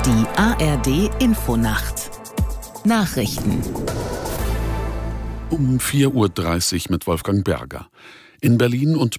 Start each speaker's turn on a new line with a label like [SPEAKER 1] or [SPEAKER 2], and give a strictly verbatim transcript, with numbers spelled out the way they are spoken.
[SPEAKER 1] Die A R D Infonacht Nachrichten
[SPEAKER 2] Um vier Uhr dreißig mit Wolfgang Berger. In Berlin und